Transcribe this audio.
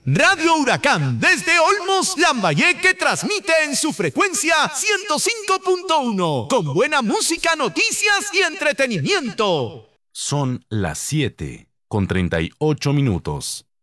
Radio Huracán, desde Olmos, Lambayeque, transmite en su frecuencia 105.1, con buena música, noticias y entretenimiento. Son las 7:38.